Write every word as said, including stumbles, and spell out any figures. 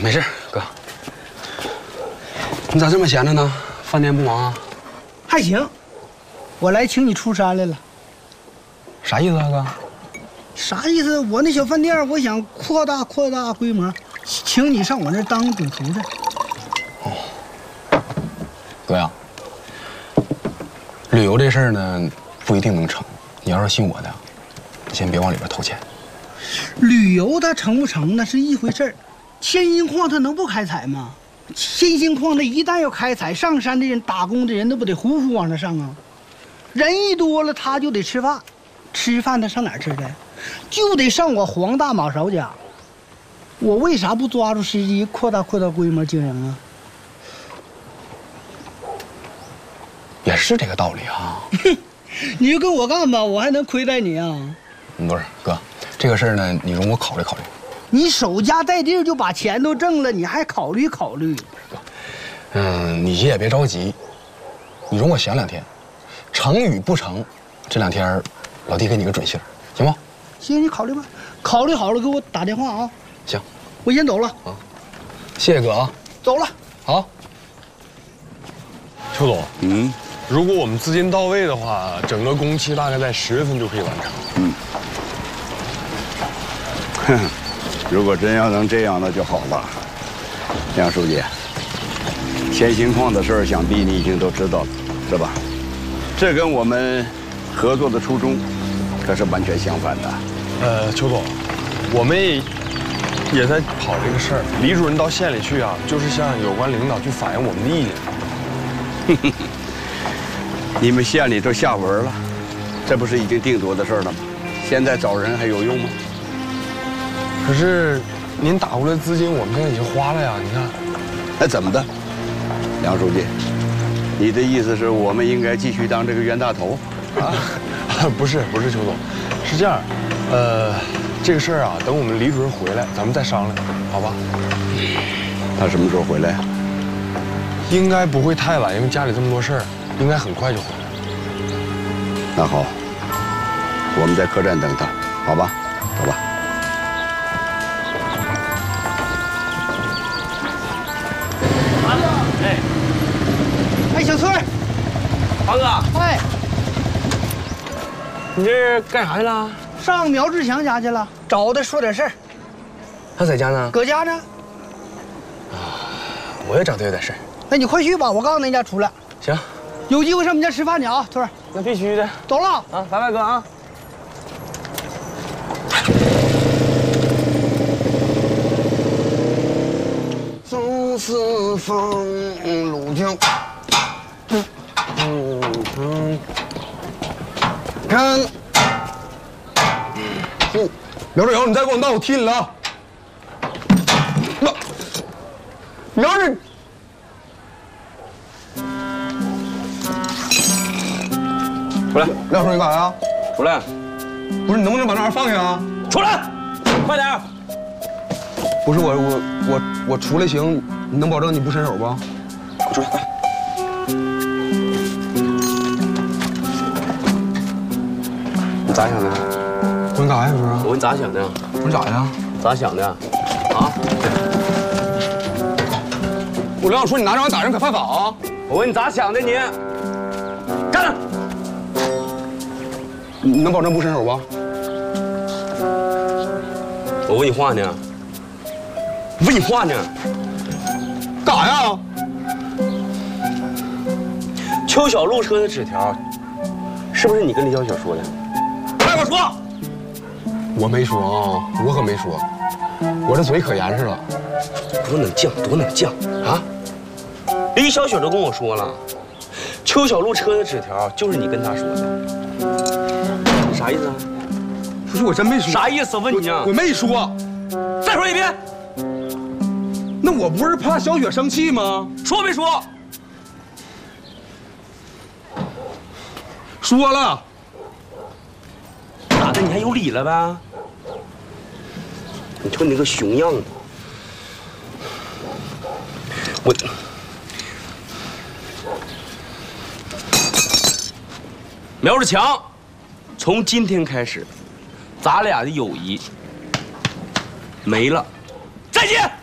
没事，哥。你咋这么闲着呢？饭店不忙啊？ 还行，我来请你出山来了。 啥意思啊，哥？ 啥意思？我那小饭店，我想扩大扩大规模，请你上我那儿当主厨去。 哦，哥呀，旅游这事儿呢，不一定能成。你要是信我的，你先别往里边投钱。 旅游它成不成那是一回事儿，千金矿它能不开采吗？千金矿那一旦要开采，上山的人、打工的人，那不得呼呼往那上啊？人一多了，他就得吃饭，吃饭他上哪儿吃去？就得上我黄大马勺家。我为啥不抓住时机扩大扩大规模经营啊？ 也是这个道理啊。 哼，你就跟我干吧，我还能亏待你啊？ 不是哥，这个事儿呢，你容我考虑考虑。 你守家在地就把钱都挣了，你还考虑考虑？ 哥，嗯，你也别着急，你容我想两天，成与不成，这两天老弟给你个准信儿，行吗？ 行，你考虑吧，考虑好了给我打电话啊。 行， 我先走了啊，谢谢哥啊， 走了。 好。 邱总，嗯，如果我们资金到位的话，整个工期大概在十月份就可以完成。 嗯，哼，如果真要能这样，那就好了。梁书记，千兴矿的事儿，想必你已经都知道了，是吧？这跟我们合作的初衷可是完全相反的。 呃，邱总，我们也也在跑这个事儿。李主任到县里去啊，就是向有关领导去反映我们的意见。 你们县里都下文了，这不是已经定夺的事了吗？现在找人还有用吗？ 可是您打过来的资金，我们现在已经花了呀。你看， 哎，怎么的，梁书记？你的意思是我们应该继续当这个冤大头？ 啊，不是不是，邱总，是这样，呃，这个事儿啊，等我们李主任回来，咱们再商量，好吧？ 他什么时候回来呀？ 应该不会太晚，因为家里这么多事儿，应该很快就回来。 那好，我们在客栈等他，好吧？走吧。 哎，哎，小崔， 黄哥， 哎， 你这干啥去了？ 上苗志强家去了，找他说点事儿。 他在家呢？ 搁家呢。 啊，我也找他有点事儿。 那你快去吧，我刚从那家出来。 行， 有机会上我们家吃饭去啊，崔儿。 那必须的。 走了啊，拜拜哥啊。 走四方路径，嗯嗯，看，嗯，苗志尧，你再给我闹，我踢你了。苗苗志。 出来， 廖叔，你干啥呀？ 出来！ 不是，你能不能把那玩意儿放下啊？ 出来，快点！ 不是我，我我我出来行，你能保证你不伸手不？ 快出来，快！你咋想的？ 我说你干啥呀，叔？ 我问你咋想的？ 我说你咋的？ 咋想的？啊？ 我梁小说你拿这玩意儿打人可犯法啊！ 我问你咋想的你？干了！ 你能保证不伸手吧？ 我问你话呢。问你话呢。 干啥呀？ 邱小璐车的纸条，是不是你跟李小雪说的？快给我说！ 我没说啊，我可没说，我这嘴可严实了。 多能犟，多能犟啊！李小雪都跟我说了，邱小璐车的纸条就是你跟她说的。你啥意思啊？ 不是，我真没说。 啥意思？问你啊！ 我没说。 再说一遍。 那我不是怕小雪生气吗？ 说没说？ 说了。 咋的？你还有理了呗？你瞅你那个熊样子，我苗志强，从今天开始，咱俩的友谊没了，再见。